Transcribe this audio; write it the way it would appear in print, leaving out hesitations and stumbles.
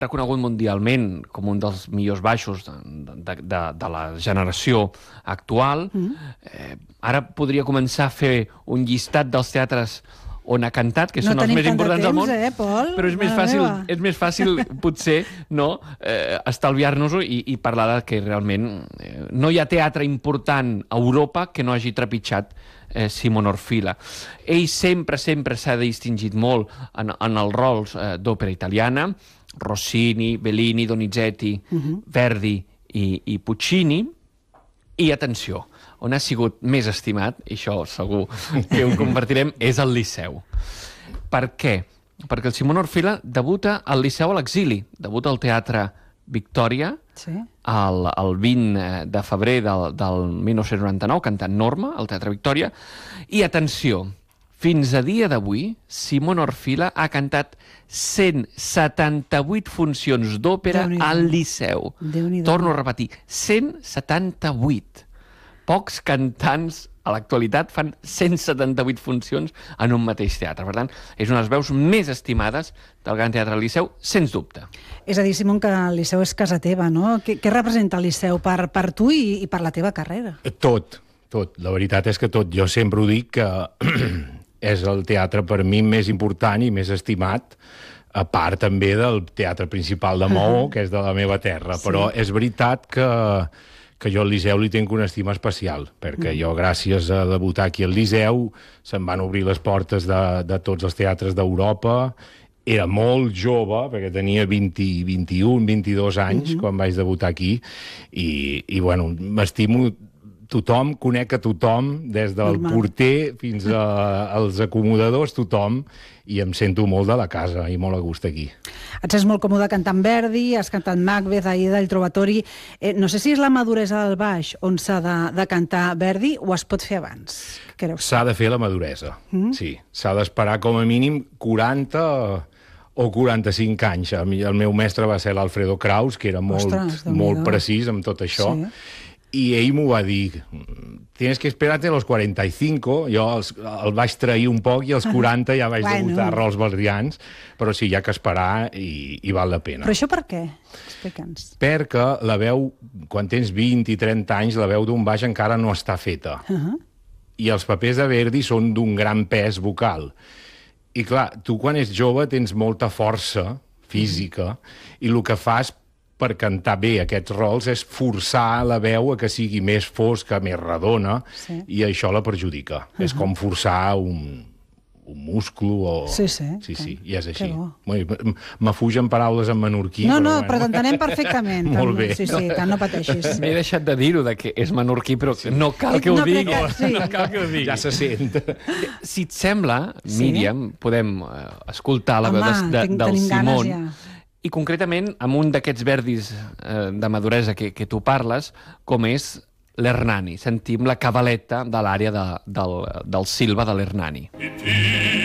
reconegut mundialment com un dels millors baixos de la generació actual. Ara podria començar a fer un llistat dels teatres on ha cantat, que són els més importants del món, però és més fàcil potser estalviar-nos-ho i parlar de que realment no hi ha teatre important a Europa que no hagi trepitjat Simon Orfila. Ell sempre s'ha distingit molt en els rols d'òpera italiana, Rossini, Bellini, Donizetti, Verdi i Puccini, i atenció, on ha sigut més estimat, i això segur que ho compartirem, és el Liceu. Per què? Perquè el Simon Orfila debuta al Liceu a l'exili, debuta al Teatre Victòria el 20 de febrer del 1999, cantant Norma, al Teatre Victòria, i atenció, fins a dia d'avui, Simon Orfila ha cantat 178 funcions d'òpera al Liceu. Torno a repetir, 178. Pocs cantants a l'actualitat fan 178 funcions en un mateix teatre. Per tant, és una de les veus més estimades del Gran Teatre del Liceu, sens dubte. És a dir, Simon, que el Liceu és casa teva, no? Què representa el Liceu per tu i per la teva carrera? Tot. La veritat és que tot. Jo sempre ho dic que és el teatre per mi més important i més estimat, a part també del teatre principal de Maó, que és de la meva terra. Però és veritat que jo al Liceu li tinc una estima especial, perquè jo, gràcies a debutar aquí al Liceu, se'm van obrir les portes de tots els teatres d'Europa. Era molt jove, perquè tenia 21, 22 anys quan vaig debutar aquí, i bueno, m'estimo tothom, conec a tothom, des del porter fins als acomodadors, tothom, i em sento molt de la casa i molt a gust aquí. Et sents molt còmode cantant Verdi, has cantat Macbeth, Aida, el Trovatori. No sé si és la maduresa del baix on s'ha de cantar Verdi o es pot fer abans. S'ha de fer la maduresa, sí. S'ha d'esperar com a mínim 40 o 45 anys. El meu mestre va ser l'Alfredo Kraus, que era molt precís amb tot això, i ell m'ho va dir, tienes que esperarte a los 45, jo el vaig trair un poc i als 40 ja vaig debutar a rols valrians, però sí, hi ha que esperar i val la pena. Però això per què? Explica'ns. Perquè la veu, quan tens 20 i 30 anys, la veu d'un baix encara no està feta. I els papers de Verdi són d'un gran pes vocal. I clar, tu quan ets jove tens molta força física i el que fas per cantar bé aquests rols és forçar la veu a que sigui més fosca, més redona, i això la perjudica. És com forçar un múscul o... Sí, i és així. M'afugen paraules en menorquí. No, però t'entenem perfectament. Molt bé. Sí, no pateixis. M'he deixat de dir-ho, que és menorquí, però no cal que ho digui. No cal que ho digui. Ja se sent. Si et sembla, Míriam, podem escoltar la veu del Simon, i concretament amb un d'aquests Verdis de maduresa que tu parles, com és l'Hernani. Sentim la cavaleta de l'àrea del Silva de l'Hernani.